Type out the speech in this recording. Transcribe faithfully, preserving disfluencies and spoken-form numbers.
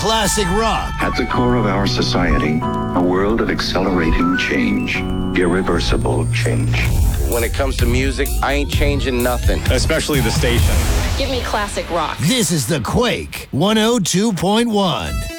classic rock. At the core of our society, a world of accelerating change, irreversible change. When it comes to music, I ain't changing nothing. Especially the station. Give me classic rock. This is The Quake one oh two point one.